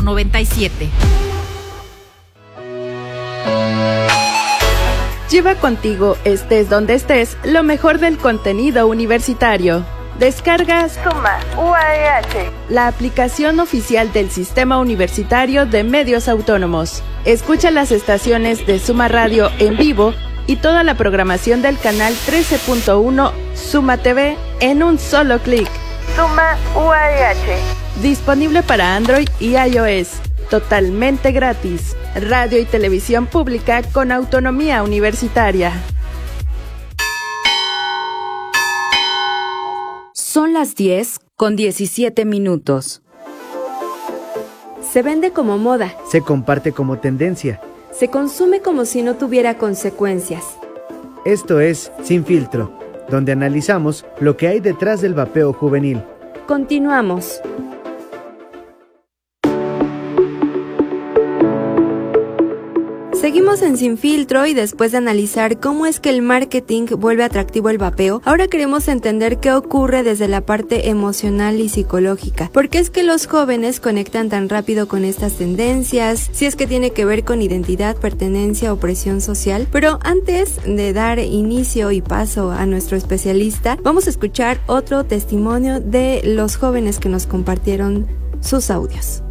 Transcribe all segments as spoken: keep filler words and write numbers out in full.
noventa y siete. Lleva contigo, estés donde estés, lo mejor del contenido universitario. Descargas Suma U A E H, la aplicación oficial del Sistema Universitario de Medios Autónomos. Escucha las estaciones de Suma Radio en vivo y toda la programación del canal trece punto uno Suma T V en un solo clic. Suma U A E H. Disponible para Android y iOS. Totalmente gratis. Radio y televisión pública con autonomía universitaria. Son las diez con diecisiete minutos. Se vende como moda. Se comparte como tendencia. Se consume como si no tuviera consecuencias. Esto es Sin Filtro, donde analizamos lo que hay detrás del vapeo juvenil. Continuamos. Seguimos en Sin Filtro y después de analizar cómo es que el marketing vuelve atractivo el vapeo, ahora queremos entender qué ocurre desde la parte emocional y psicológica. ¿Por qué es que los jóvenes conectan tan rápido con estas tendencias? Si es que tiene que ver con identidad, pertenencia o presión social. Pero antes de dar inicio y paso a nuestro especialista, vamos a escuchar otro testimonio de los jóvenes que nos compartieron sus audios.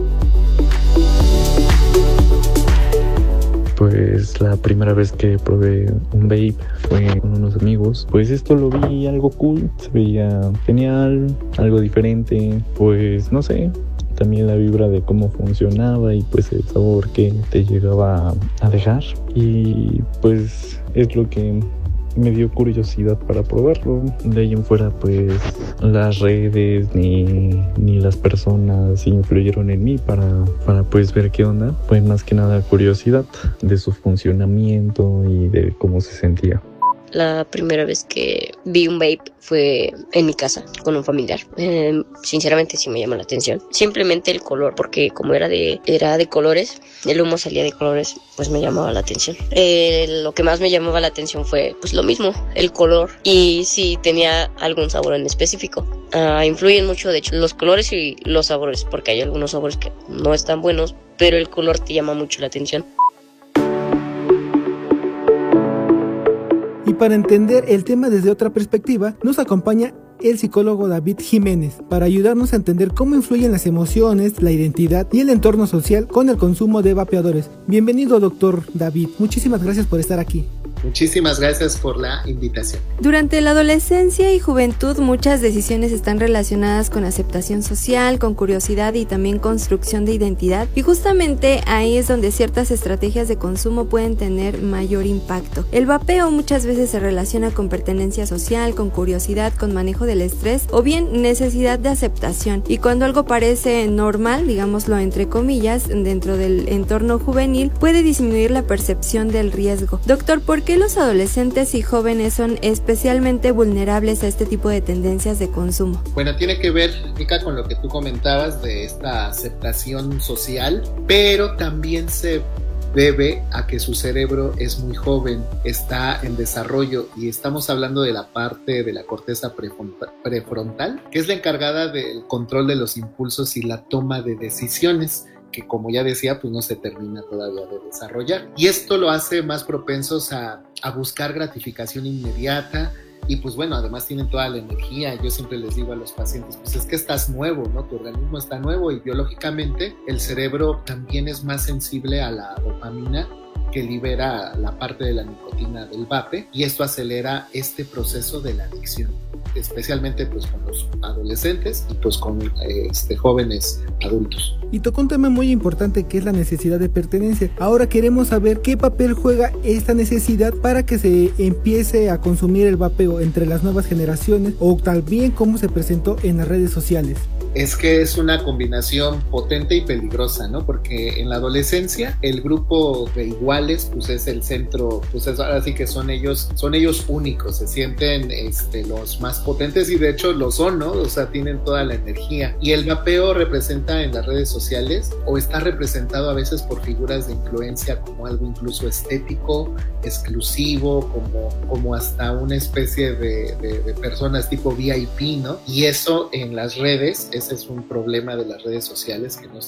Pues la primera vez que probé un vape fue con unos amigos. Pues esto lo vi algo cool, se veía genial, algo diferente. Pues no sé, también la vibra de cómo funcionaba y pues el sabor que te llegaba a dejar. Y pues es lo que me dio curiosidad para probarlo. De ahí en fuera, pues las redes ni, ni las personas influyeron en mí para, para pues ver qué onda. Fue más que nada curiosidad de su funcionamiento y de cómo se sentía. La primera vez que vi un vape fue en mi casa con un familiar. Eh, sinceramente sí me llama la atención. Simplemente el color, porque como era de era de colores, el humo salía de colores, pues me llamaba la atención. Eh, lo que más me llamaba la atención fue pues lo mismo, el color y si tenía algún sabor en específico. Uh, influyen mucho, de hecho, los colores y los sabores, porque hay algunos sabores que no están buenos, pero el color te llama mucho la atención. Y para entender el tema desde otra perspectiva, nos acompaña el psicólogo David Jiménez para ayudarnos a entender cómo influyen las emociones, la identidad y el entorno social con el consumo de vapeadores. Bienvenido, doctor David. Muchísimas gracias por estar aquí. Muchísimas gracias por la invitación. Durante la adolescencia y juventud, muchas decisiones están relacionadas con aceptación social, con curiosidad y también construcción de identidad. Y justamente ahí es donde ciertas estrategias de consumo pueden tener mayor impacto. El vapeo muchas veces se relaciona con pertenencia social, con curiosidad, con manejo del estrés o bien necesidad de aceptación. Y cuando algo parece normal, digámoslo entre comillas, dentro del entorno juvenil, puede disminuir la percepción del riesgo. Doctor, ¿por qué ¿Por qué los adolescentes y jóvenes son especialmente vulnerables a este tipo de tendencias de consumo? Bueno, tiene que ver, Mica, con lo que tú comentabas de esta aceptación social, pero también se debe a que su cerebro es muy joven, está en desarrollo y estamos hablando de la parte de la corteza prefrontal, que es la encargada del control de los impulsos y la toma de decisiones, que como ya decía, pues no se termina todavía de desarrollar. Y esto lo hace más propensos a, a buscar gratificación inmediata y pues bueno, además tienen toda la energía. Yo siempre les digo a los pacientes, pues es que estás nuevo, ¿no? Tu organismo está nuevo y biológicamente el cerebro también es más sensible a la dopamina que libera la parte de la nicotina del vape y esto acelera este proceso de la adicción, especialmente pues con los adolescentes y pues con eh, este, jóvenes adultos. Y tocó un tema muy importante que es la necesidad de pertenencia. Ahora queremos saber qué papel juega esta necesidad para que se empiece a consumir el vapeo entre las nuevas generaciones o también cómo se presentó en las redes sociales. Es que es una combinación potente y peligrosa, ¿no? Porque en la adolescencia el grupo de iguales pues es el centro, pues es, ahora sí que son ellos, son ellos únicos, se sienten este, los más potentes y de hecho lo son, ¿no? O sea, tienen toda la energía. Y el vapeo representa en las redes sociales o está representado a veces por figuras de influencia como algo incluso estético, exclusivo, como, como hasta una especie de, de, de personas tipo V I P, ¿no? Y eso en las redes, ese es un problema de las redes sociales que no,